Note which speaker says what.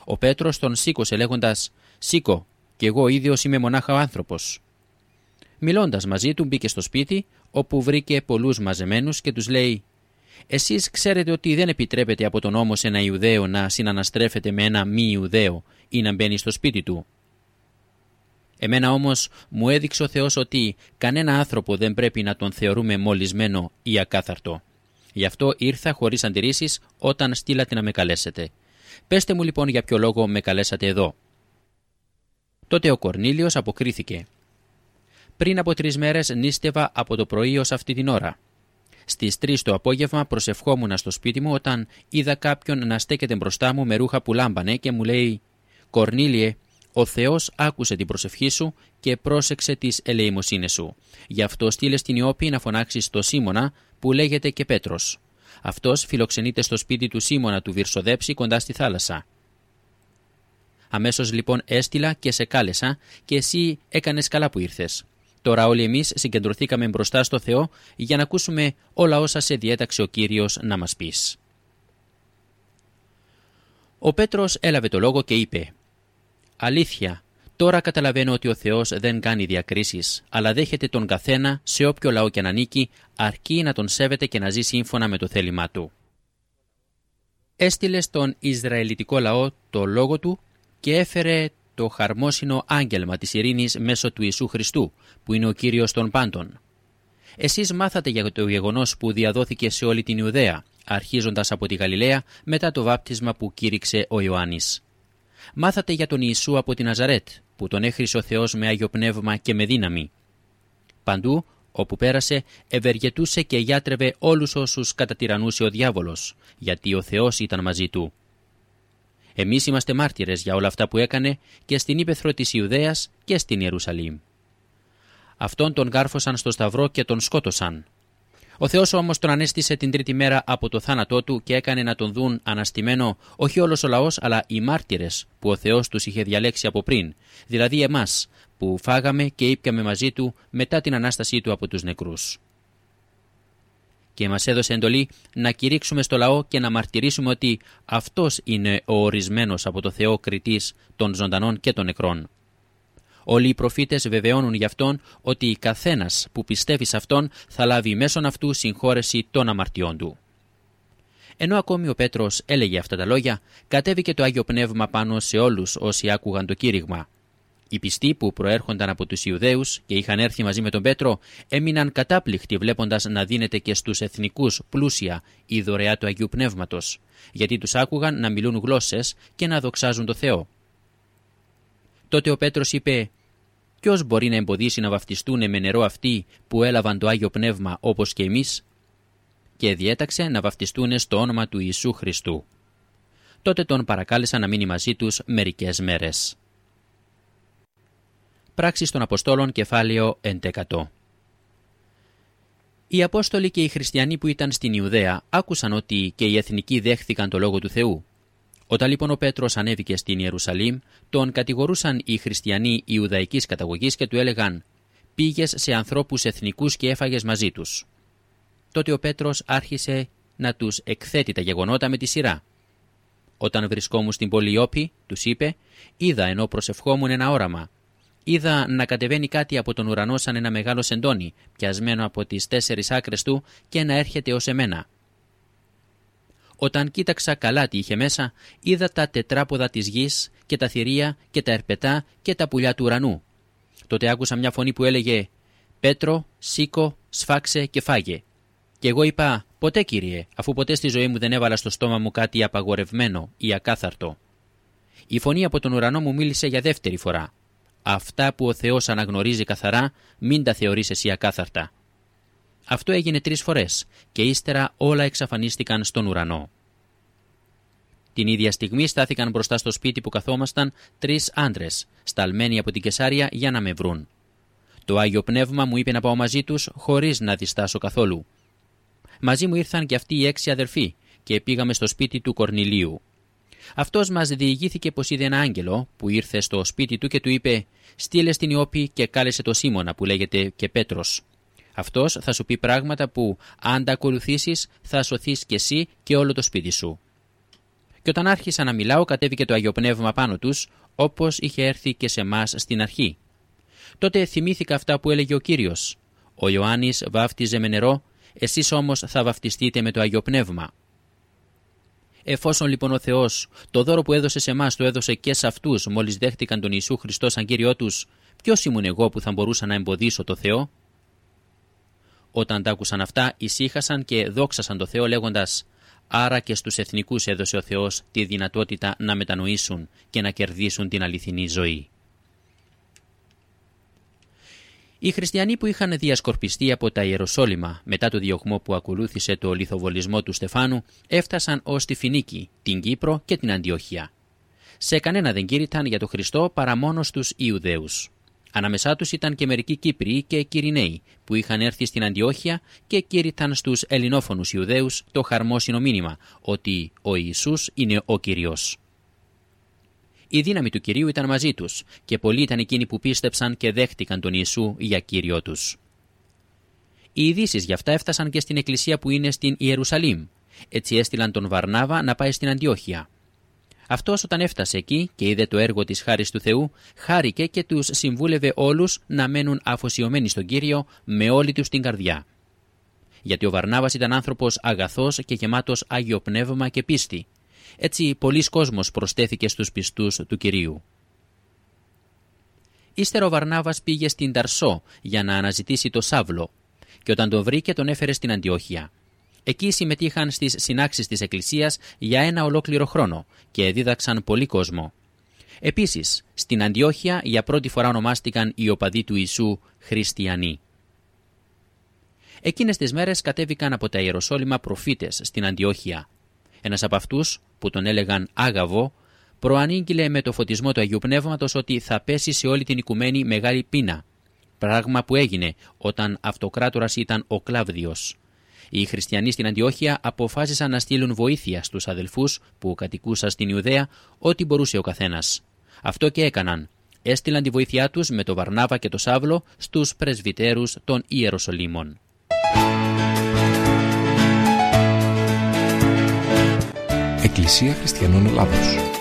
Speaker 1: Ο Πέτρος τον σήκωσε λέγοντας «Σήκω, κι εγώ ίδιος είμαι μονάχα ο άνθρωπος». Μιλώντας μαζί του μπήκε στο σπίτι, όπου βρήκε πολλούς μαζεμένους και τους λέει «Εσείς ξέρετε ότι δεν επιτρέπεται από τον νόμο σε ένα Ιουδαίο να συναναστρέφεται με ένα μη Ιουδαίο ή να μπαίνει στο σπίτι του. Εμένα όμως μου έδειξε ο Θεός ότι κανένα άνθρωπο δεν πρέπει να τον θεωρούμε μολυσμένο ή ακάθαρτο. Γι' αυτό ήρθα χωρίς αντιρρήσεις όταν στείλατε να με καλέσετε. Πέστε μου λοιπόν για ποιο λόγο με καλέσατε εδώ». Τότε ο Κορνήλιος αποκρίθηκε «Πριν από 3 μέρες νήστευα από το πρωί ως αυτή την ώρα. Στις 3 το απόγευμα προσευχόμουν στο σπίτι μου όταν είδα κάποιον να στέκεται μπροστά μου με ρούχα που λάμπανε και μου λέει «Κορνήλιε, ο Θεός άκουσε την προσευχή σου και πρόσεξε τις ελεημοσύνες σου. Γι' αυτό στείλε στην Ιώπη να φωνάξεις το Σίμωνα που λέγεται και Πέτρος. Αυτός φιλοξενείται στο σπίτι του Σίμωνα του Βυρσοδέψη κοντά στη θάλασσα». Αμέσως λοιπόν έστειλα και σε κάλεσα και εσύ έκανες καλά που ήρθες. Τώρα όλοι εμείς συγκεντρωθήκαμε μπροστά στο Θεό για να ακούσουμε όλα όσα σε διέταξε ο Κύριος να μας πεις. Ο Πέτρος έλαβε το λόγο και είπε «Αλήθεια, τώρα καταλαβαίνω ότι ο Θεός δεν κάνει διακρίσεις, αλλά δέχεται τον καθένα σε όποιο λαό και να ανήκει, αρκεί να τον σέβεται και να ζει σύμφωνα με το θέλημά του. Έστειλε στον Ισραηλιτικό λαό το λόγο του και έφερε το χαρμόσυνο άγγελμα της ειρήνης μέσω του Ιησού Χριστού, που είναι ο Κύριος των πάντων. Εσείς μάθατε για το γεγονός που διαδόθηκε σε όλη την Ιουδαία, αρχίζοντας από τη Γαλιλαία μετά το βάπτισμα που κήρυξε ο Ιωάννης. Μάθατε για τον Ιησού από τη Ναζαρέτ, που τον έχρισε ο Θεός με Άγιο Πνεύμα και με δύναμη. Παντού, όπου πέρασε, ευεργετούσε και γιάτρευε όλους όσους κατατυραννούσε ο διάβολος, γιατί ο Θεός ήταν μαζί του. Εμείς είμαστε μάρτυρες για όλα αυτά που έκανε και στην ύπαιθρο της Ιουδαίας και στην Ιερουσαλήμ. Αυτόν τον κάρφωσαν στο σταυρό και τον σκότωσαν. Ο Θεός όμως τον ανέστησε την 3η μέρα από το θάνατό του και έκανε να τον δουν αναστημένο όχι όλος ο λαός αλλά οι μάρτυρες που ο Θεός τους είχε διαλέξει από πριν, δηλαδή εμάς που φάγαμε και ήπιαμε μαζί του μετά την Ανάστασή του από τους νεκρούς. Και μας έδωσε εντολή να κηρύξουμε στο λαό και να μαρτυρήσουμε ότι αυτός είναι ο ορισμένος από το Θεό κριτής των ζωντανών και των νεκρών. Όλοι οι προφήτες βεβαιώνουν γι' αυτόν ότι καθένας που πιστεύει σε αυτόν θα λάβει μέσον αυτού συγχώρεση των αμαρτιών του. Ενώ ακόμη ο Πέτρος έλεγε αυτά τα λόγια, κατέβηκε το Άγιο Πνεύμα πάνω σε όλους όσοι άκουγαν το κήρυγμα. Οι πιστοί που προέρχονταν από τους Ιουδαίους και είχαν έρθει μαζί με τον Πέτρο έμειναν κατάπληκτοι βλέποντας να δίνεται και στους εθνικούς πλούσια η δωρεά του Αγίου Πνεύματος, γιατί τους άκουγαν να μιλούν γλώσσες και να δοξάζουν το Θεό. Τότε ο Πέτρος είπε «Ποιος μπορεί να εμποδίσει να βαφτιστούν με νερό αυτοί που έλαβαν το Άγιο Πνεύμα όπως και εμείς?» Και διέταξε να βαφτιστούν στο όνομα του Ιησού Χριστού. Τότε τον παρακάλεσαν να μείνει μαζί τους μερικές μέρες. Πράξεις των Αποστόλων, κεφάλαιο 11. Οι Απόστολοι και οι χριστιανοί που ήταν στην Ιουδαία άκουσαν ότι και οι εθνικοί δέχθηκαν το Λόγο του Θεού. Όταν λοιπόν ο Πέτρος ανέβηκε στην Ιερουσαλήμ, τον κατηγορούσαν οι χριστιανοί Ιουδαϊκής καταγωγής και του έλεγαν «Πήγες σε ανθρώπους εθνικούς και έφαγες μαζί τους». Τότε ο Πέτρος άρχισε να τους εκθέτει τα γεγονότα με τη σειρά. Όταν βρισκόμουν στην πόλη Ιώπη, τους είπε, είδα ενώ προσευχόμουν ένα όραμα. Είδα να κατεβαίνει κάτι από τον ουρανό σαν ένα μεγάλο σεντόνι, πιασμένο από τις 4 άκρες του και να έρχεται ως εμένα. Όταν κοίταξα καλά τι είχε μέσα, είδα τα τετράποδα της γης και τα θηρία και τα ερπετά και τα πουλιά του ουρανού. Τότε άκουσα μια φωνή που έλεγε «Πέτρο, σήκω, σφάξε και φάγε». Και εγώ είπα «Ποτέ Κύριε, αφού ποτέ στη ζωή μου δεν έβαλα στο στόμα μου κάτι απαγορευμένο ή ακάθαρτο». Η φωνή από τον ουρανό μου μίλησε για δεύτερη φορά. «Αυτά που ο Θεός αναγνωρίζει καθαρά, μην τα θεωρείς εσύ ακάθαρτα». Αυτό έγινε 3 φορές και ύστερα όλα εξαφανίστηκαν στον ουρανό. Την ίδια στιγμή στάθηκαν μπροστά στο σπίτι που καθόμασταν 3 άντρες, σταλμένοι από την Κεσάρια για να με βρουν. Το Άγιο Πνεύμα μου είπε να πάω μαζί τους χωρίς να διστάσω καθόλου. Μαζί μου ήρθαν και αυτοί οι 6 αδερφοί και πήγαμε στο σπίτι του Κορνηλίου. Αυτός μας διηγήθηκε πως είδε ένα άγγελο που ήρθε στο σπίτι του και του είπε «Στείλε στην Ιώπη και κάλεσε το Σίμωνα που λέγεται και Πέτρος. Αυτός θα σου πει πράγματα που αν τα ακολουθήσεις θα σωθείς κι εσύ και όλο το σπίτι σου». Και όταν άρχισα να μιλάω, κατέβηκε το Άγιο Πνεύμα πάνω τους, όπως είχε έρθει και σε εμάς στην αρχή. Τότε θυμήθηκα αυτά που έλεγε ο Κύριος. Ο Ιωάννης βάφτιζε με νερό, εσείς όμως θα βαφτιστείτε με το Άγιο Πνεύμα. Εφόσον λοιπόν ο Θεός το δώρο που έδωσε σε εμάς το έδωσε και σε αυτούς μόλις δέχτηκαν τον Ιησού Χριστό σαν Κύριό τους, ποιος ήμουν εγώ που θα μπορούσα να εμποδίσω το Θεό? Όταν τ' άκουσαν αυτά, ησύχασαν και δόξασαν το Θεό λέγοντας: άρα και στους εθνικούς έδωσε ο Θεός τη δυνατότητα να μετανοήσουν και να κερδίσουν την αληθινή ζωή. Οι χριστιανοί που είχαν διασκορπιστεί από τα Ιεροσόλυμα μετά το διωγμό που ακολούθησε το λιθοβολισμό του Στεφάνου έφτασαν ως τη Φινίκη, την Κύπρο και την Αντιόχεια. Σε κανένα δεν κήρυταν για τον Χριστό παρά μόνο στους Ιουδαίους. Ανάμεσά τους ήταν και μερικοί Κύπριοι και Κυριναίοι που είχαν έρθει στην Αντιόχεια και κήρυταν στους ελληνόφωνους Ιουδαίους το χαρμόσυνο μήνυμα ότι ο Ιησούς είναι ο Κύριος. Η δύναμη του Κυρίου ήταν μαζί τους και πολλοί ήταν εκείνοι που πίστεψαν και δέχτηκαν τον Ιησού για Κύριο τους. Οι ειδήσεις γι' αυτά έφτασαν και στην εκκλησία που είναι στην Ιερουσαλήμ. Έτσι έστειλαν τον Βαρνάβα να πάει στην Αντιόχεια. Αυτός όταν έφτασε εκεί και είδε το έργο της χάρις του Θεού, χάρηκε και τους συμβούλευε όλους να μένουν αφοσιωμένοι στον Κύριο με όλη τους την καρδιά. Γιατί ο Βαρνάβας ήταν άνθρωπος αγαθός και γεμάτος Άγιο Πνεύμα και πίστη. Έτσι πολλής κόσμος προστέθηκε στους πιστούς του Κυρίου. Ύστερα ο Βαρνάβας πήγε στην Ταρσό για να αναζητήσει το Σαύλο και όταν τον βρήκε τον έφερε στην Αντιόχεια. Εκεί συμμετείχαν στις συνάξεις της Εκκλησίας για ένα ολόκληρο χρόνο και δίδαξαν πολύ κόσμο. Επίσης, στην Αντιόχεια για πρώτη φορά ονομάστηκαν οι οπαδοί του Ιησού χριστιανοί. Εκείνες τις μέρες κατέβηκαν από τα Ιεροσόλυμα προφήτες στην Αντιόχεια. Ένας από αυτούς, που τον έλεγαν Άγαβο, προανήγγειλε με το φωτισμό του Αγίου Πνεύματος ότι θα πέσει σε όλη την οικουμένη μεγάλη πείνα, πράγμα που έγινε όταν αυτοκράτορας ήταν ο Κλάβδιος. Οι χριστιανοί στην Αντιόχεια αποφάσισαν να στείλουν βοήθεια στους αδελφούς που κατοικούσαν στην Ιουδαία ό,τι μπορούσε ο καθένας. Αυτό και έκαναν. Έστειλαν τη βοήθειά τους με το Βαρνάβα και το Σαύλο στους πρεσβυτέρους των Ιεροσολύμων.
Speaker 2: Εκκλησία Χριστιανών Ελλάδος.